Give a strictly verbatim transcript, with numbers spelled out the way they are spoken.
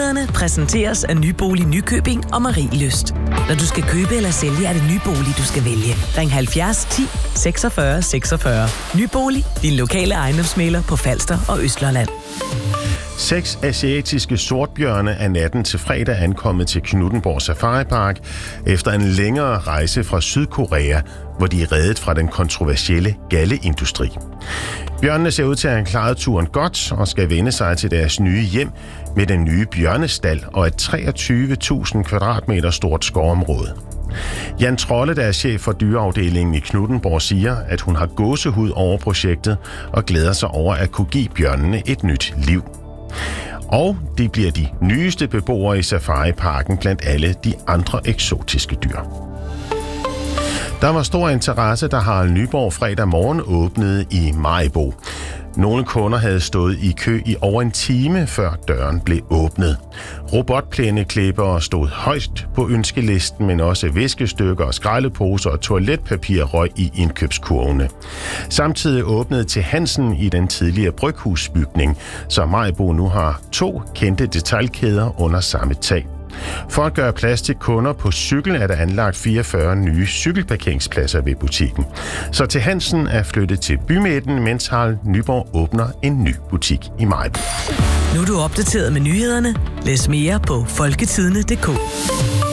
Nyhederne præsenteres af Nybolig Nykøbing og Marielyst. Når du skal købe eller sælge, er det Nybolig, du skal vælge. Ring halvfjerds ti seksogfyrre seksogfyrre. Nybolig, din lokale ejendomsmægler på Falster og Østlandet. Seks asiatiske sortbjørne er natten til fredag ankommet til Knuthenborg Safari Park efter en længere rejse fra Sydkorea, hvor de er reddet fra den kontroversielle galleindustri. Bjørnene ser ud til at have klaret turen godt og skal vende sig til deres nye hjem med den nye bjørnestal og et treogtyve tusind kvadratmeter stort skovområde. Jan Trolle, der er chef for dyreafdelingen i Knuthenborg, siger, at hun har gåsehud over projektet og glæder sig over at kunne give bjørnene et nyt liv. Og de bliver de nyeste beboere i Safari-parken blandt alle de andre eksotiske dyr. Der var stor interesse, da Harald Nyborg fredag morgen åbnede i Maribo. Nogle kunder havde stået i kø i over en time, før døren blev åbnet. Robotplæneklippere stod højt på ønskelisten, men også viskestykker, skraldeposer og toiletpapir røg i indkøbskurvene. Samtidig åbnede til Hansen i den tidligere bryghusbygning, så Maribo nu har to kendte detailkæder under samme tag. For at gøre plads til kunder på cykel er der anlagt fireogfyrre nye cykelparkeringspladser ved butikken. Så til Hansen er flyttet til bymidten, mens Harald Nyborg åbner en ny butik i Maribo. Nu er du opdateret med nyhederne. Læs mere på folketidene punktum d k.